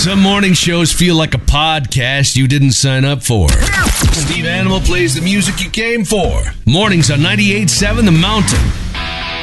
Some morning shows feel like a podcast you didn't sign up for. Steve Animal plays the music you came for. Mornings on 98.7 The Mountain.